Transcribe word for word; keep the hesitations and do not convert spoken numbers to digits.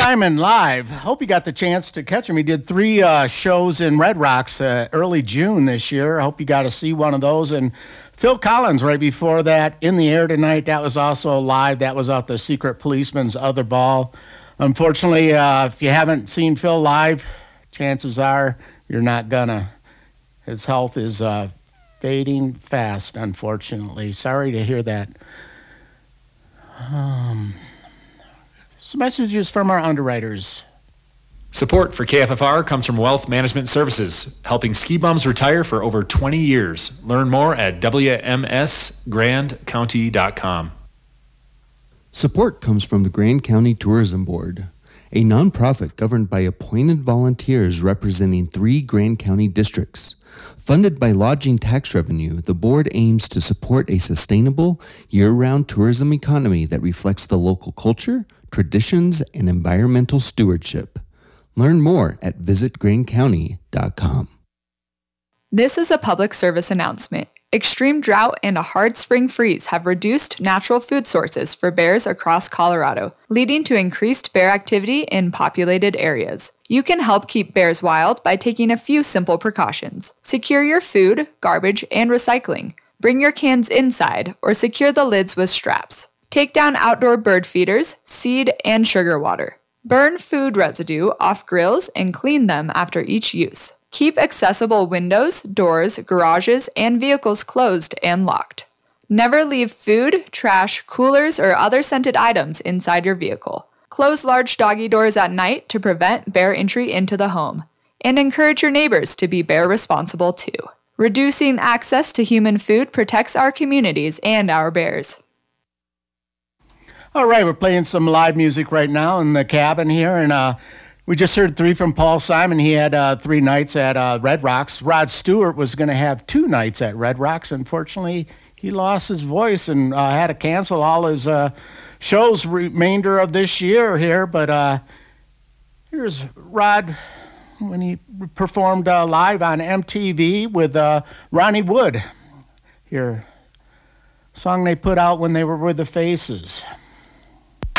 Simon live. Hope you got the chance to catch him. He did three uh, shows in Red Rocks uh, early June this year. I hope you got to see one of those. And Phil Collins right before that, In the Air Tonight. That was also live. That was off the Secret Policeman's Other Ball. Unfortunately, uh, if you haven't seen Phil live, chances are you're not gonna. His health is uh, fading fast, unfortunately. Sorry to hear that. Um, some messages from our underwriters. Support for K F F R comes from Wealth Management Services, helping ski bums retire for over twenty years. Learn more at W M S grand county dot com. Support comes from the Grand County Tourism Board, a nonprofit governed by appointed volunteers representing three Grand County districts. Funded by lodging tax revenue, the board aims to support a sustainable, year-round tourism economy that reflects the local culture, traditions, and environmental stewardship. Learn more at visit grand county dot com. This is a public service announcement. Extreme drought and a hard spring freeze have reduced natural food sources for bears across Colorado, leading to increased bear activity in populated areas. You can help keep bears wild by taking a few simple precautions. Secure your food, garbage, and recycling. Bring your cans inside or secure the lids with straps. Take down outdoor bird feeders, seed, and sugar water. Burn food residue off grills and clean them after each use. Keep accessible windows, doors, garages, and vehicles closed and locked. Never leave food, trash, coolers, or other scented items inside your vehicle. Close large doggy doors at night to prevent bear entry into the home. And encourage your neighbors to be bear responsible too. Reducing access to human food protects our communities and our bears. All right, we're playing some live music right now in the cabin here, and uh, we just heard three from Paul Simon. He had uh, three nights at uh, Red Rocks. Rod Stewart was going to have two nights at Red Rocks. Unfortunately, he lost his voice and uh, had to cancel all his uh, shows remainder of this year here. But uh, here's Rod when he performed uh, live on M T V with uh, Ronnie Wood. Here, song they put out when they were with the Faces.